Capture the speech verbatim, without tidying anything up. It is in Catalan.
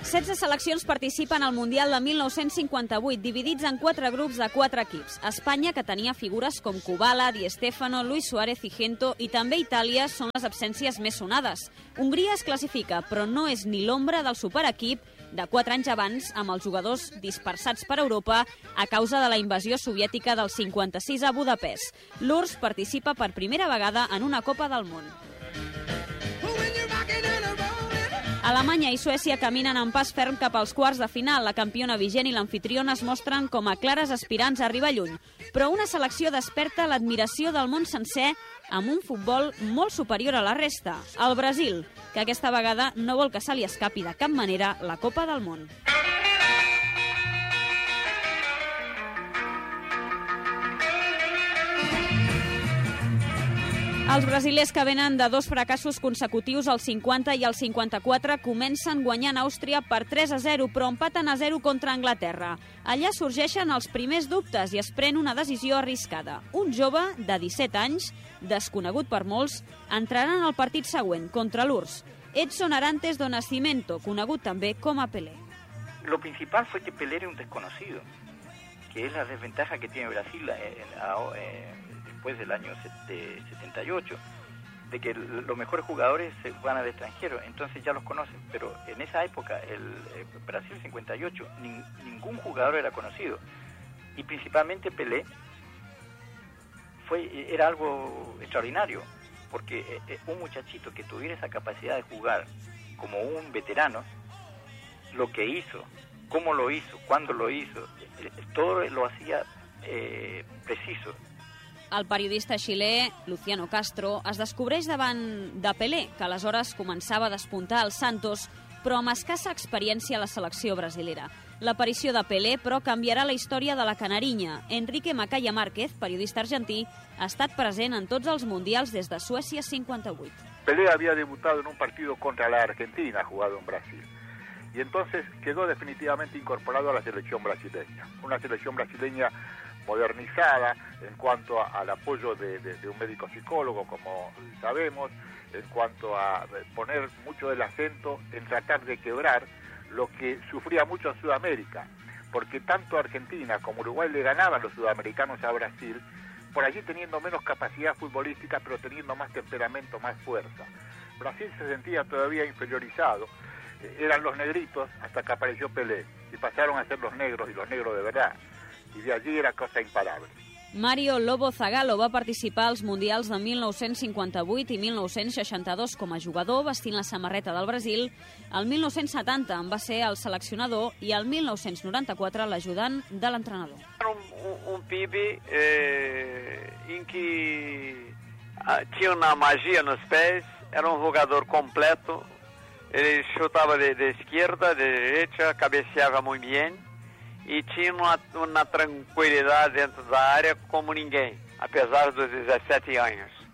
setze seleccions participen al Mundial de mil nou-cents cinquanta-vuit, dividits en quatre grups de quatre equips. Espanya, que tenia figures com Kubala, Di Stéfano, Luis Suárez i Gento, i també Itàlia són les absències més sonades. Hongria es classifica, però no és ni l'ombra del superequip de quatre anys abans, amb els jugadors dispersats per Europa a causa de la invasió soviètica del cinquanta-sis a Budapest. L'U R S S participa per primera vegada en una Copa del Món. Alemanya i Suècia caminen en pas ferm cap als quarts de final. La campiona vigent i l'amfitriona es mostren com a clares aspirants a arribar lluny. Però una selecció desperta l'admiració del món sencer amb un futbol molt superior a la resta. El Brasil, que aquesta vegada no vol que se li escapi de cap manera la Copa del Món. Els brasilers, que venen de dos fracassos consecutius, el cinquanta i el cinquanta-quatre, comencen guanyant Àustria per tres a zero, però empaten a zero contra Anglaterra. Allà sorgeixen els primers dubtes i es pren una decisió arriscada. Un jove de disset anys, desconegut per molts, entrarà en el partit següent, contra l'U R S S. Edson Arantes do Nascimento, conegut també com a Pelé. Lo principal fue que Pelé era un desconocido, que es la desventaja que tiene Brasil eh, eh, después del año setenta y ocho, de que los mejores jugadores se van al extranjero, entonces ya los conocen, pero en esa época, el, el Brasil cincuenta y ocho, ni, ningún jugador era conocido, y principalmente Pelé fue, era algo extraordinario, porque eh, un muchachito que tuviera esa capacidad de jugar como un veterano, lo que hizo, cómo lo hizo, cuándo lo hizo, eh, todo lo hacía eh, preciso. El periodista xilè Luciano Castro es descobreix davant de Pelé, que aleshores començava a despuntar el Santos, però amb escassa experiència a la selecció brasilera. L'aparició de Pelé, però, canviarà la història de la canarinya. Enrique Macaya Márquez, periodista argentí, ha estat present en tots els mundials des de Suècia cincuenta-vuit. Pelé había debutado en un partido contra la Argentina, jugado en Brasil, y entonces quedó definitivamente incorporado a la selección brasileña. Una selección brasileña modernizada en cuanto a, al apoyo de, de, de un médico psicólogo, como sabemos, en cuanto a poner mucho del acento en tratar de quebrar lo que sufría mucho en Sudamérica, porque tanto Argentina como Uruguay le ganaban los sudamericanos a Brasil, por allí teniendo menos capacidad futbolística, pero teniendo más temperamento, más fuerza. Brasil se sentía todavía inferiorizado, eran los negritos hasta que apareció Pelé, y pasaron a ser los negros, y los negros de verdad. I de allí era cosa imparable. Mario Lobo Zagallo va participar als Mundials de mil nou-cents cinquanta-vuit i mil nou-cents seixanta-dos com a jugador, vestint la samarreta del Brasil. El mil nou-cents setanta en va ser el seleccionador i el mil nou-cents noranta-quatre l'ajudant de l'entrenador. Era un, un, un pibe eh, em que ah, tinha uma magia nos pés, era um jogador completo, ele chutava de, de esquerda, de direita, cabeceava muito bem. E tinha uma, uma tranquilidade dentro da área como ninguém, apesar dos dezessete anos.